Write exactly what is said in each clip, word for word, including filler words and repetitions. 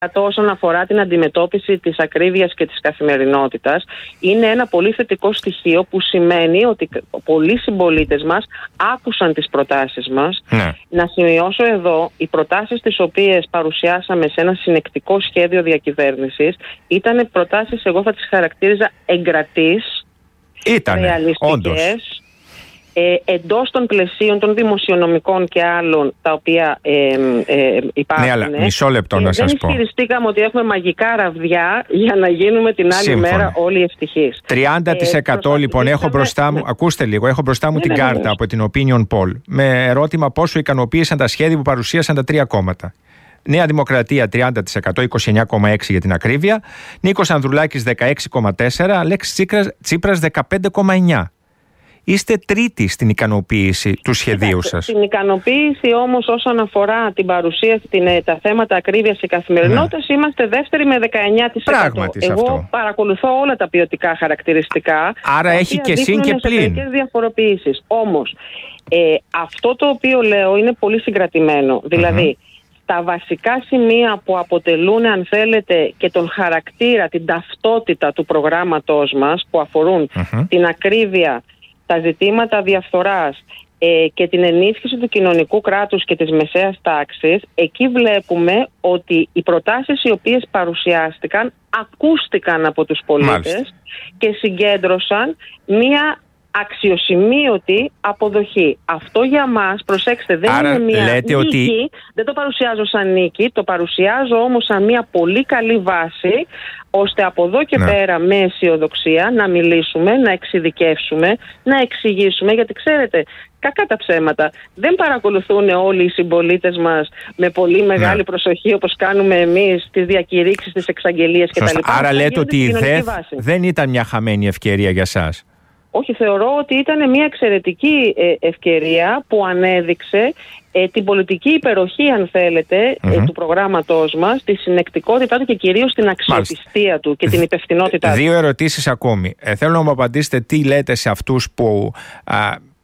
όσον αφορά την αντιμετώπιση της ακρίβειας και της καθημερινότητας, είναι ένα πολύ θετικό στοιχείο που σημαίνει ότι πολλοί συμπολίτες μας άκουσαν τις προτάσεις μας. Ναι. Να σημειώσω εδώ, οι προτάσεις τις οποίες παρουσιάσαμε σε ένα συνεκτικό σχέδιο διακυβέρνησης ήταν προτάσεις, εγώ θα τις χαρακτήριζα εγκρατείς, ρεαλιστικές, Ε, εντός των πλαισίων των δημοσιονομικών και άλλων τα οποία ε, ε, υπάρχουν. Ναι, αλλά μισό λεπτό να σας πω. Δεν ισχυριστήκαμε ότι έχουμε μαγικά ραβδιά για να γίνουμε την άλλη Σύμφωνα. μέρα όλοι ευτυχείς. τριάντα τοις εκατό ε, λοιπόν έχω μπροστά μου, ναι. ακούστε λίγο, έχω μπροστά μου ναι, την ναι, κάρτα ναι, ναι. από την Opinion Poll με ερώτημα πόσο ικανοποίησαν τα σχέδια που παρουσίασαν τα τρία κόμματα. Νέα Δημοκρατία τριάντα τοις εκατό, είκοσι εννιά κόμμα έξι τοις εκατό για την ακρίβεια, Νίκος Ανδρουλάκης δεκαέξι κόμμα τέσσερα τοις εκατό, Αλέξης Τσίπρας δεκαπέντε κόμμα εννιά τοις εκατό. Είστε τρίτη στην ικανοποίηση του σχεδίου σας. Στην ικανοποίηση όμως όσον αφορά την παρουσίαση, την, τα θέματα ακρίβειας και καθημερινότητας, ναι. είμαστε δεύτεροι με δεκαεννιά τοις εκατό. Πράγματι, Εγώ αυτό. παρακολουθώ όλα τα ποιοτικά χαρακτηριστικά. Άρα έχει και συν και πλην. Διαφοροποιήσεις. Όμως, ε, αυτό το οποίο λέω είναι πολύ συγκρατημένο. Δηλαδή, mm-hmm. τα βασικά σημεία που αποτελούν, αν θέλετε, και τον χαρακτήρα, την ταυτότητα του προγράμματός μας, που αφορούν mm-hmm. την ακρίβεια, τα ζητήματα διαφθοράς ε, και την ενίσχυση του κοινωνικού κράτους και της μεσαίας τάξης, εκεί βλέπουμε ότι οι προτάσεις οι οποίες παρουσιάστηκαν ακούστηκαν από τους πολίτες Μάλιστα. και συγκέντρωσαν μία αξιοσημείωτη αποδοχή. Αυτό για μας, προσέξτε, δεν Άρα, είναι μία νίκη, ότι... δεν το παρουσιάζω σαν νίκη, το παρουσιάζω όμως σαν μία πολύ καλή βάση, ώστε από εδώ και ναι. πέρα με αισιοδοξία να μιλήσουμε, να εξειδικεύσουμε, να εξηγήσουμε, γιατί ξέρετε, κακά τα ψέματα. Δεν παρακολουθούν όλοι οι συμπολίτες μας με πολύ μεγάλη ναι. προσοχή, όπως κάνουμε εμείς, τις διακηρύξεις, τις εξαγγελίες κτλ. Άρα λέτε ότι η ΔΕΘ δεν ήταν μια χαμένη ευκαιρία για σας. Όχι, θεωρώ ότι ήταν μια εξαιρετική ευκαιρία που ανέδειξε ε, την πολιτική υπεροχή, αν θέλετε, mm-hmm. ε, του προγράμματός μας, τη συνεκτικότητά του και κυρίως την αξιοπιστία Μάλιστα. του και την υπευθυνότητά του. Δύο ερωτήσεις ακόμη. Ε, θέλω να μου απαντήσετε τι λέτε σε αυτούς που... Α,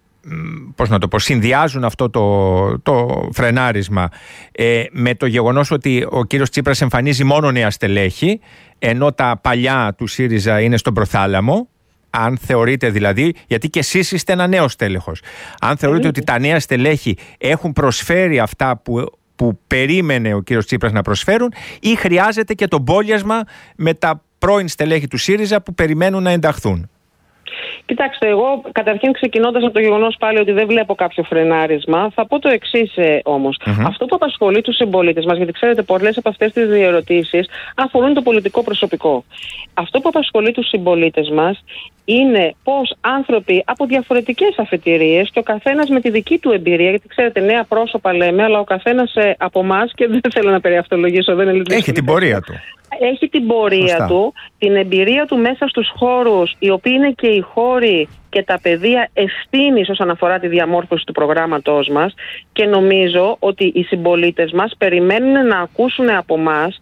πώς να το πω, συνδυάζουν αυτό το, το φρενάρισμα ε, με το γεγονός ότι ο κύριος Τσίπρας εμφανίζει μόνο νέα στελέχη, ενώ τα παλιά του ΣΥΡΙΖΑ είναι στον προθάλαμο. Αν θεωρείτε δηλαδή, γιατί και εσείς είστε ένα νέο στέλεχος, αν θεωρείτε mm. ότι τα νέα στελέχη έχουν προσφέρει αυτά που, που περίμενε ο κύριος Τσίπρας να προσφέρουν, ή χρειάζεται και το μπόλιασμα με τα πρώην στελέχη του ΣΥΡΙΖΑ που περιμένουν να ενταχθούν. Κοιτάξτε, εγώ καταρχήν ξεκινώντας από το γεγονός πάλι ότι δεν βλέπω κάποιο φρενάρισμα, θα πω το εξής ε, όμως. Mm-hmm. Αυτό που απασχολεί τους συμπολίτες μας, γιατί ξέρετε, πολλές από αυτές τις διερωτήσεις αφορούν το πολιτικό προσωπικό. Αυτό που απασχολεί τους συμπολίτες μας είναι πώς άνθρωποι από διαφορετικές αφετηρίες και ο καθένας με τη δική του εμπειρία, γιατί ξέρετε, νέα πρόσωπα λέμε, αλλά ο καθένας ε, από εμάς, και δεν θέλω να περιαυτολογήσω, δεν είναι έχει την πορεία του. Έχει την πορεία Σωστά. του, την εμπειρία του μέσα στους χώρους, οι οποίοι είναι και οι χώροι και τα πεδία ευθύνης όσον αφορά τη διαμόρφωση του προγράμματός μας, και νομίζω ότι οι συμπολίτες μας περιμένουν να ακούσουν από μας,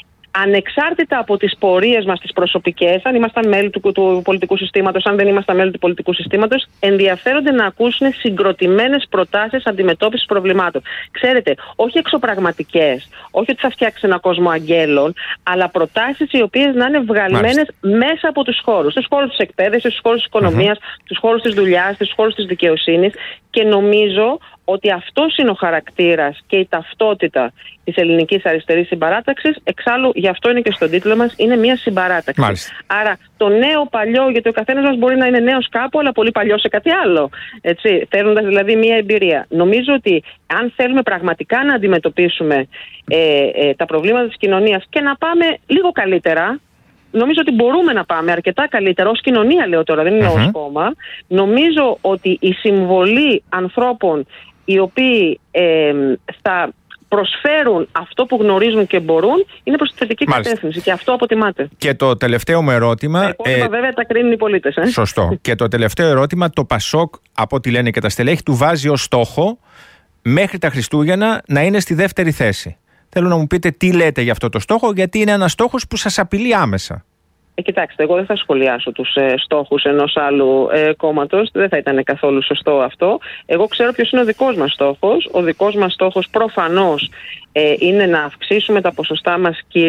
ανεξάρτητα από τις πορείες μας τις προσωπικές, αν ήμασταν μέλη του, του πολιτικού συστήματος, αν δεν ήμασταν μέλη του πολιτικού συστήματος, ενδιαφέρονται να ακούσουν συγκροτημένες προτάσεις αντιμετώπισης προβλημάτων. Ξέρετε, όχι εξωπραγματικές, όχι ότι θα φτιάξει ένα κόσμο αγγέλων, αλλά προτάσεις οι οποίες να είναι βγαλμένες Μάλιστα. μέσα από τους χώρους. Στους χώρους της εκπαίδευσης, στους χώρους της οικονομίας, mm-hmm. στους χώρους της δουλειάς, στους χώρους της δικαιοσύνης, και νομίζω ότι αυτός είναι ο χαρακτήρας και η ταυτότητα της ελληνικής αριστερής συμπαράταξης. Εξάλλου, γι' αυτό είναι και στον τίτλο μας, είναι μια συμπαράταξη. Μάλιστα. Άρα, το νέο παλιό, γιατί ο καθένας μας μπορεί να είναι νέος κάπου, αλλά πολύ παλιό σε κάτι άλλο. Έτσι, θέλοντας δηλαδή μια εμπειρία. Νομίζω ότι αν θέλουμε πραγματικά να αντιμετωπίσουμε ε, ε, τα προβλήματα της κοινωνίας και να πάμε λίγο καλύτερα, νομίζω ότι μπορούμε να πάμε αρκετά καλύτερα ως κοινωνία, λέω τώρα, δεν είναι mm-hmm. ως κόμμα. Νομίζω ότι η συμβολή ανθρώπων οι οποίοι ε, θα προσφέρουν αυτό που γνωρίζουν και μπορούν είναι προς τη θετική Μάλιστα. κατεύθυνση, και αυτό αποτιμάται. Και το τελευταίο μου ερώτημα... Τα υπόλοιπα ε, βέβαια τα κρίνουν οι πολίτες. Ε. Σωστό. Και το τελευταίο ερώτημα, το ΠΑΣΟΚ, από ό,τι λένε και τα στελέχη, του βάζει ως στόχο μέχρι τα Χριστούγεννα να είναι στη δεύτερη θέση. Θέλω να μου πείτε τι λέτε για αυτό το στόχο, γιατί είναι ένας στόχος που σας απειλεί άμεσα. Ε, κοιτάξτε, εγώ δεν θα σχολιάσω τους ε, στόχους ενός άλλου ε, κόμματος. Δεν θα ήταν καθόλου σωστό αυτό. Εγώ ξέρω ποιος είναι ο δικός μας στόχος. Ο δικός μας στόχος προφανώς ε, είναι να αυξήσουμε τα ποσοστά μας,